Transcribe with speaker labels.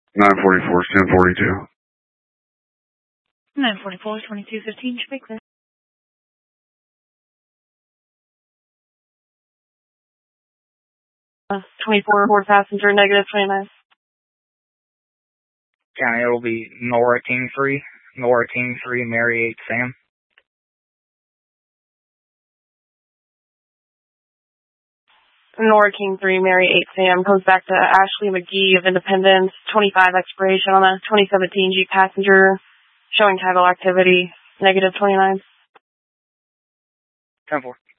Speaker 1: 944 is 1042.
Speaker 2: 944 is 2215, should be clear. Uh, 24 board passenger, negative 29.
Speaker 3: County, it'll be Nora King 3, Mary 8 Sam.
Speaker 2: Nora King 3, Mary 8 Sam, goes back to Ashley McGee of Independence, 25 expiration on a 2017 Jeep passenger, showing title activity, negative 29.
Speaker 3: 10-4.